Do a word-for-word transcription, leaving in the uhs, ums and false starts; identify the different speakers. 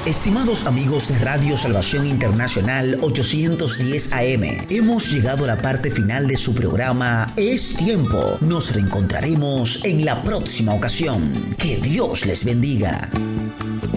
Speaker 1: Estimados amigos de Radio Salvación Internacional ochocientos diez A M, hemos llegado a la parte final de su programa Es Tiempo. Nos reencontraremos en la próxima ocasión. Que Dios les bendiga.